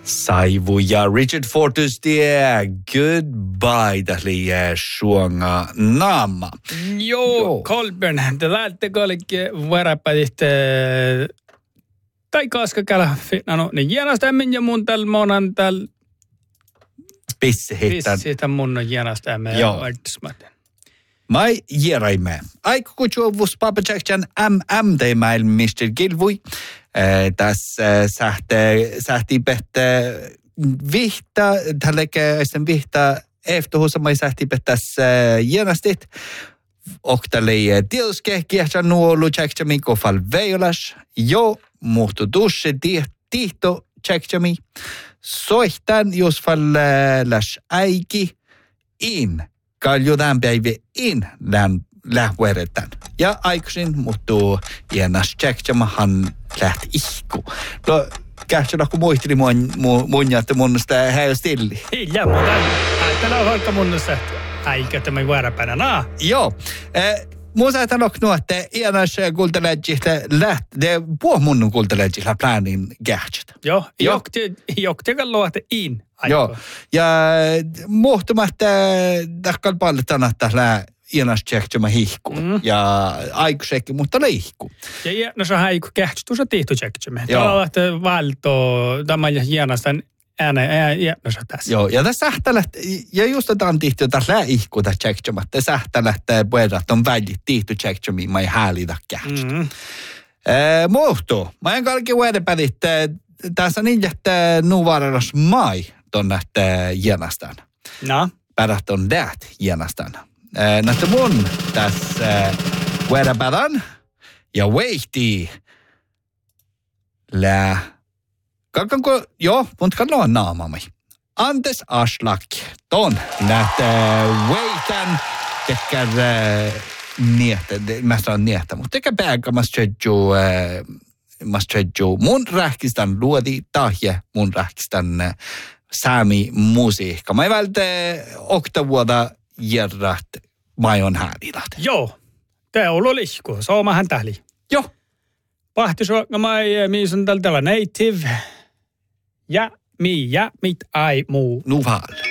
Saivu ja Richard Fortus tie goodbye tähli suonga naama. Joo, Kolbjörn, te lähette kaikki varapätit tai kaskakala. No, niin jäänästämmin ja mun tällä monan tällä Pissihittan mun on jäänästämmin ja artismaten. Mai järaimme. Aiku kutsuuvus papachakjan teimäil Mr. Gilvui. Tässä sähti pehtä vihta, tällekään vihta eftohuusamai sähti pehtäs jäänästit. Oktali tilske kiehtan nuolu tsekjami kofal veilas. Jo muhtu dusse tihto tsekjami. Soihtan jos fallas äiki in. Kaljudan päivä in lähveretän. Ja aikaisin muuttuu jännäs tsekjamahan lähti ihku. No, kähtsä kun muisteli mun jättä munnusta häi stilli. Ja mutta täällä on vaikka munnusta aika tämä varapäänä naa. Joo. Mun sä tänok että jännäs kultaläjistä lähtee puomunnun kultaläjistä pläänin kähtsät. Joo. Joktekan luotte in. Joo. Ja muhtumatta takkal paljon tänä jännäs tsekjama hihku. Ja aikuisekin, mutta leihku. Ja no se on aiku kähtsä, tuossa tihtu tsekjama. Tuolla lähtee valtoa, tämä jännästän no se tässä. Joo, ja tässä sähtälät, ja just tämän tihti, jota läihku tässä tsekjamatta, sähtälät puhutat on välit tihtu tsekjamiin, mä ei häälitä kähtsä. Muhtuu. Mä en kaikki vuodenpädit, tässä on niin, että nuvaras mai tuonne jännästään. No? Pädät on läht jännästään. Näistä mun tässä vuodenpädän ja veihtii kalkanko, joo, mutta kallo on naamami. Antes Aslak, ton näitä veitän, tekär mä sanon nietä, mutta tekär pääkä mä stredju mun rähkistän luodi tahje mun rähkistän saami musiikka. Mä ei vältä oktavuoda järrät majon häälilat. Joo, tää on lihku, soomahan tähli. Joo. Pahtisruokka miis on tällä native. Ja mit ai muu. Nu val.